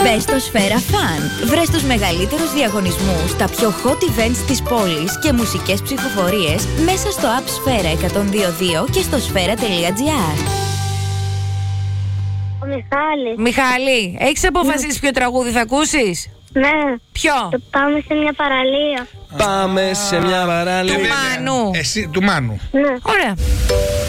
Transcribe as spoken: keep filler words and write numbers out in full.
Μπες στο Σφαίρα Fun. Βρες τους μεγαλύτερους διαγωνισμούς, τα πιο hot events της πόλης και μουσικές ψηφοφορίες μέσα στο app Σφαίρα εκατόν δύο δύο και στο σφαίρα τελεία τζι άρ. Ο Μιχάλης. Μιχάλη, έχεις αποφασίσει ποιο τραγούδι θα ακούσεις? Ναι. Ποιο? Το πάμε σε μια παραλία. Πάμε σε μια παραλία. Του Μάνου. Εσύ, του Μάνου. Ναι. Ωραία.